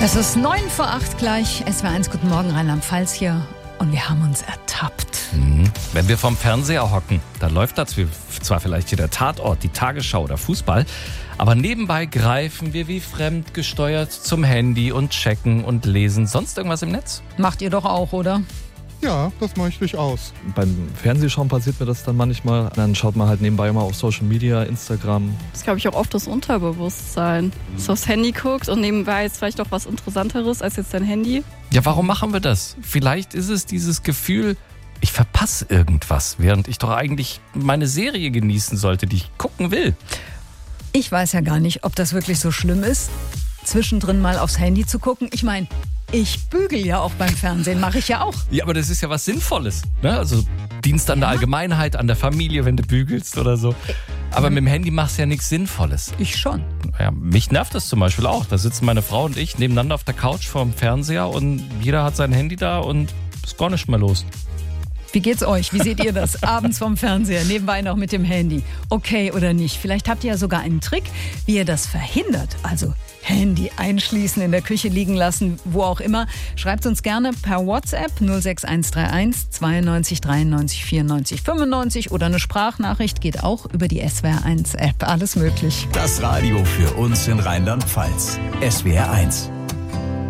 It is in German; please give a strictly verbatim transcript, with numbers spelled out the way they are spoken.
Es ist neun vor acht gleich. S W R eins, guten Morgen, Rheinland-Pfalz hier. Und wir haben uns ertappt. Mhm. Wenn wir vorm Fernseher hocken, dann läuft da zwar vielleicht hier der Tatort, die Tagesschau oder Fußball, aber nebenbei greifen wir wie fremdgesteuert zum Handy und checken und lesen sonst irgendwas im Netz. Macht ihr doch auch, oder? Ja, das mache ich durchaus. Beim Fernsehschauen passiert mir das dann manchmal. Dann schaut man halt nebenbei mal auf Social Media, Instagram. Das ist, glaube ich, auch oft das Unterbewusstsein. Dass du aufs Handy guckst und nebenbei ist vielleicht auch was Interessanteres als jetzt dein Handy. Ja, warum machen wir das? Vielleicht ist es dieses Gefühl, ich verpasse irgendwas, während ich doch eigentlich meine Serie genießen sollte, die ich gucken will. Ich weiß ja gar nicht, ob das wirklich so schlimm ist, zwischendrin mal aufs Handy zu gucken. Ich meine, ich bügel ja auch beim Fernsehen, mache ich ja auch. Ja, aber das ist ja was Sinnvolles, ne? Also Dienst an der Allgemeinheit, an der Familie, wenn du bügelst oder so. Aber mit dem Handy machst du ja nichts Sinnvolles. Ich schon. Ja, mich nervt das zum Beispiel auch. Da sitzen meine Frau und ich nebeneinander auf der Couch vorm Fernseher und jeder hat sein Handy da und ist gar nicht mehr los. Wie geht's euch? Wie seht ihr das? Abends vorm Fernseher, nebenbei noch mit dem Handy. Okay oder nicht? Vielleicht habt ihr ja sogar einen Trick, wie ihr das verhindert. Also Handy einschließen, in der Küche liegen lassen, wo auch immer. Schreibt uns gerne per WhatsApp null sechs eins drei eins zweiundneunzig dreiundneunzig vierundneunzig fünfundneunzig oder eine Sprachnachricht geht auch über die S W R eins App. Alles möglich. Das Radio für uns in Rheinland-Pfalz. S W R eins.